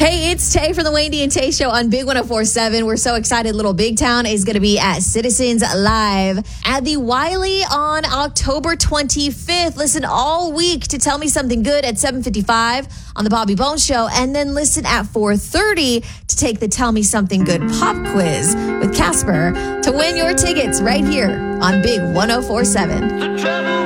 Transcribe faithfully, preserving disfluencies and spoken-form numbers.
Hey, it's Tay from the Wendy and Tay Show on Big one oh four point seven. We're so excited. Little Big Town is going to be at Citizens Live at the Wiley on October twenty-fifth. Listen all week to Tell Me Something Good at seven fifty-five on the Bobby Bones Show. And then listen at four thirty to take the Tell Me Something Good pop quiz with Casper to win your tickets right here on Big one oh four point seven.